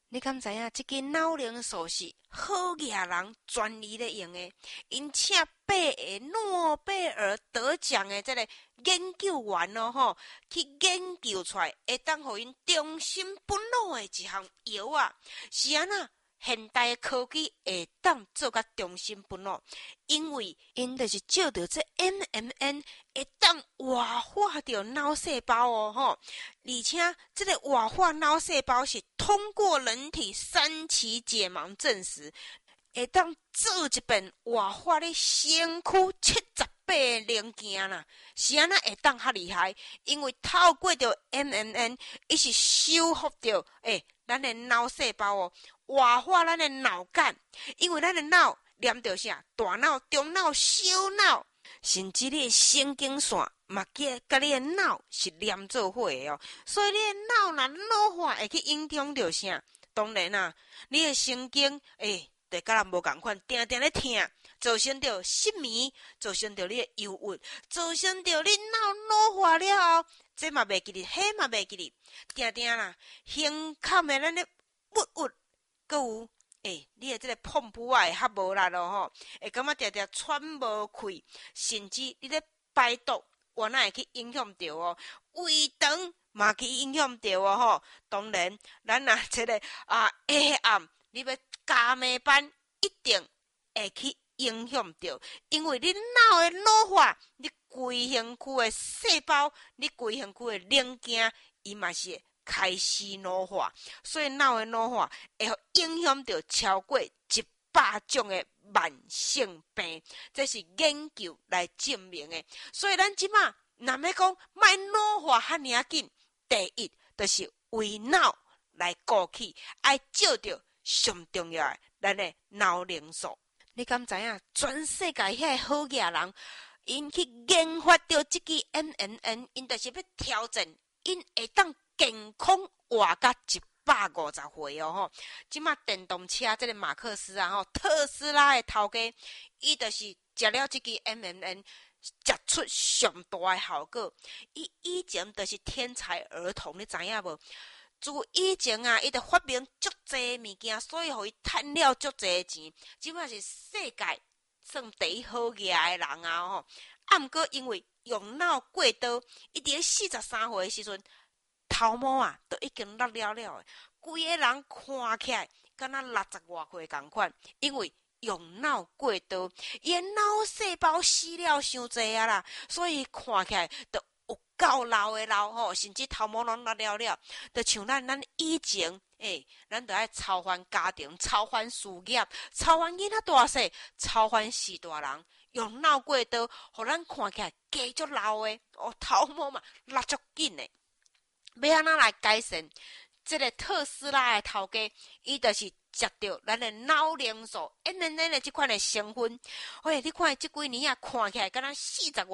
你敢知影？这个脑灵素是好野人专利咧用的，因请8个诺贝尔得奖的这个研究员去研究出来，会当互因终身不老的一项药啊！是安那？现代的科技会当做甲终身不老，因为因就是借着这 MMN 会当活化着脑细胞而且这个活化脑细胞是通过人体3期解盲证实，会当做一遍活化你身躯78个零件啦，是安那会当较厉害？因为透过着 MMN， 伊是修复着咱的脑细胞活化咱的脑干，因为咱的脑连着啥？大脑、中脑、小脑，甚至你的神经线嘛，甲你的脑是连做伙的所以你的脑若老化，会去影响着啥？当然啊，你的神经就甲人无共款，定定咧疼，造成着失眠，造成着你的忧郁，造成着你脑老化了后，这嘛袂记哩，迄嘛袂记哩，定定啦，胸坎的咱的郁郁，搁有你的这个碰扑啊会较无力会感觉定定喘无气，甚至你咧排毒，原来会去影响着胃肠嘛去影响着当然，咱这个下暗你要加暝班，一定会去影响着，因为你脑的老化，你规身躯的细胞，你规身躯的零件，伊嘛是会开始老化，所以脑的老化会影响到超过100种的慢性病，这是研究来证明的。所以咱即马若要讲莫老化遐尔紧，第一就是为脑来顾起，爱照着上重要的咱的脑灵素。你敢知影？全世界遐好野人，因去研发着即支 MMN， 因就是要挑战，因会当健康活到150岁即马电动车这个马克思特斯拉的头家，伊就是食了即支 MMN， 食出上大的效果。伊以前就是天才儿童，你知影无？自以前伊就发明足济物件，所以互伊赚了足济钱。即摆是世界算第一好业的人啊毋过因为用脑过多，伊伫43岁的时阵，头毛都已经落了了的，规个人看起来敢若60外岁共款，因为用脑过多，伊的脑细胞死了伤济啦，所以看起来就有够老的老甚至头毛拢落了了，就像咱以前咱就爱操烦家庭、操烦事业、操烦囡仔大细、操烦四大人，用脑过多，互咱看起来加足老的头毛嘛落足紧的。要安怎来改善？这个特斯拉的头家，伊就是食着咱的脑灵素 MMN 的这款的成分。你看这几年看起来敢若40